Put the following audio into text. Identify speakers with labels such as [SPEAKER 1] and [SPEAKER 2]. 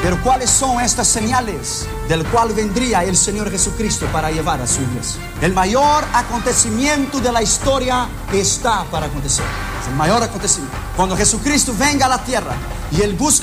[SPEAKER 1] Pero ¿cuáles son estas señales del cual vendría el Señor Jesucristo para llevar a su iglesia? El mayor acontecimiento de la historia que está para acontecer. Es el mayor acontecimiento. Cuando Jesucristo venga a la tierra y Él busca